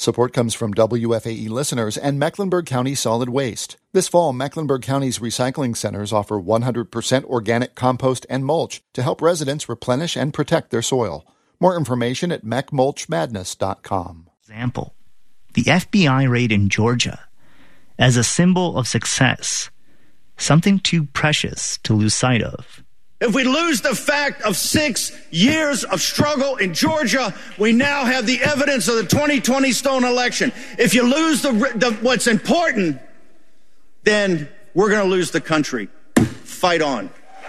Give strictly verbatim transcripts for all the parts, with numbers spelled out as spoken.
Support comes from W F A E listeners and Mecklenburg County Solid Waste. This fall, Mecklenburg County's recycling centers offer one hundred percent organic compost and mulch to help residents replenish and protect their soil. More information at mech mulch madness dot com. Example, the F B I raid in Georgia as a symbol of success, something too precious to lose sight of. If we lose the fact of six years of struggle in Georgia, we now have the evidence of the twenty twenty stolen election. If you lose the, the what's important, then we're going to lose the country. Fight on.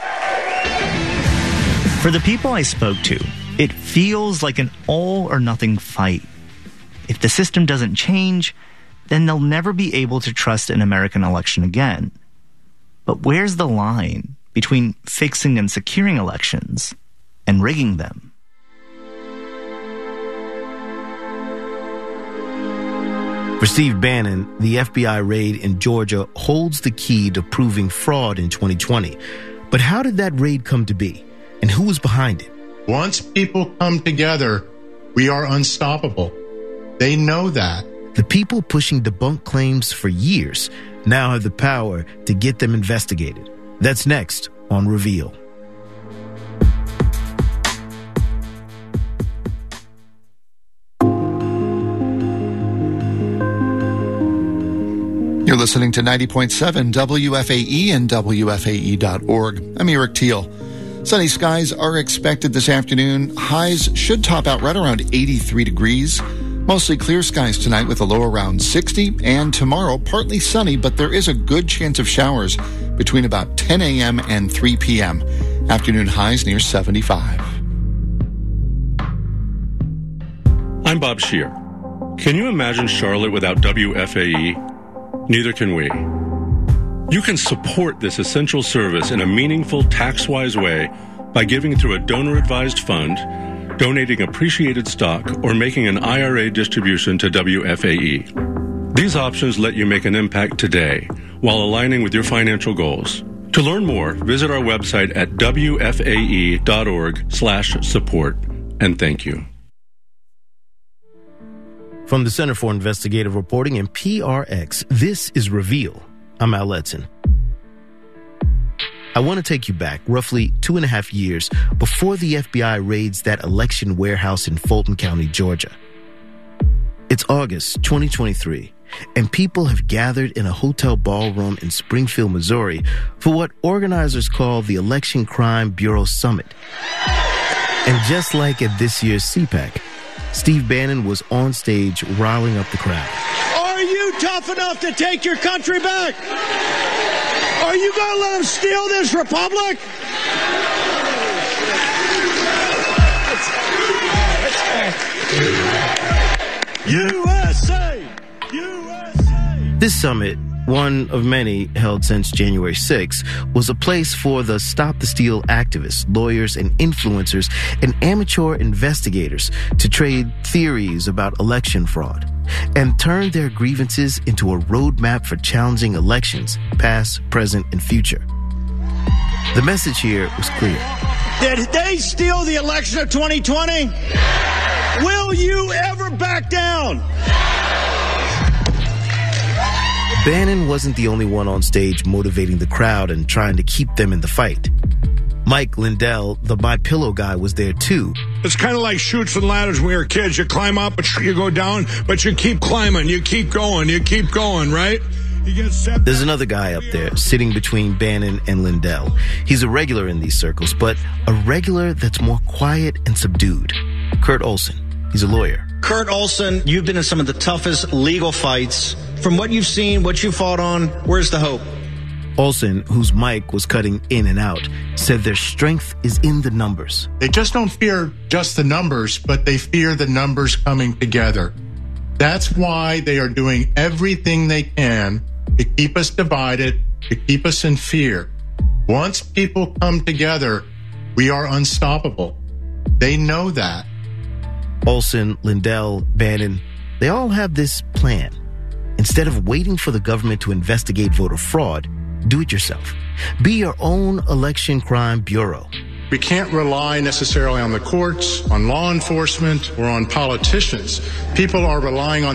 For the people I spoke to, it feels like an all-or-nothing fight. If the system doesn't change, then they'll never be able to trust an American election again. But where's the line between fixing and securing elections and rigging them? For Steve Bannon, the F B I raid in Georgia holds the key to proving fraud in twenty twenty. But how did that raid come to be? And who was behind it? Once people come together, we are unstoppable. They know that. The people pushing debunked claims for years now have the power to get them investigated. That's next on Reveal. You're listening to ninety point seven W F A E and W F A E dot org. I'm Eric Teal. Sunny skies are expected this afternoon. Highs should top out right around eighty-three degrees. Mostly clear skies tonight with a low around sixty. And tomorrow, partly sunny, but there is a good chance of showers between about ten a.m. and three p.m. Afternoon highs near seventy-five. I'm Bob Scheer. Can you imagine Charlotte without W F A E? Neither can we. You can support this essential service in a meaningful, tax-wise way by giving through a donor-advised fund, donating appreciated stock, or making an I R A distribution to W F A E. These options let you make an impact today while aligning with your financial goals. To learn more, visit our website at W F A E dot org slash support. And thank you. From the Center for Investigative Reporting and P R X, this is Reveal. I'm Al Letson. I want to take you back roughly two and a half years before the F B I raids that election warehouse in Fulton County, Georgia. It's August twenty twenty-three, and people have gathered in a hotel ballroom in Springfield, Missouri for what organizers call the Election Crime Bureau Summit. And just like at this year's C PAC, Steve Bannon was on stage riling up the crowd. Are you tough enough to take your country back? Are you going to let them steal this republic? U S A! U S A! This summit, one of many held since January sixth, was a place for the Stop the Steal activists, lawyers, and influencers, and amateur investigators to trade theories about election fraud and turn their grievances into a roadmap for challenging elections, past, present, and future. The message here was clear. Did they steal the election of twenty twenty? Will you ever back down? Bannon wasn't the only one on stage motivating the crowd and trying to keep them in the fight. Mike Lindell, the My Pillow guy, was there too. It's kind of like chutes and ladders when we were kids. You climb up, but you go down, but you keep climbing, you keep going, you keep going, right? You get set. There's another guy up there sitting between Bannon and Lindell. He's a regular in these circles, but a regular that's more quiet and subdued. Kurt Olson. He's a lawyer. Kurt Olson, you've been in some of the toughest legal fights. From what you've seen, what you fought on, where's the hope? Olson, whose mic was cutting in and out, said their strength is in the numbers. They just don't fear just the numbers, but they fear the numbers coming together. That's why they are doing everything they can to keep us divided, to keep us in fear. Once people come together, we are unstoppable. They know that. Olson, Lindell, Bannon, they all have this plan. Instead of waiting for the government to investigate voter fraud, do it yourself. Be your own election crime bureau. We can't rely necessarily on the courts, on law enforcement, or on politicians. People are relying on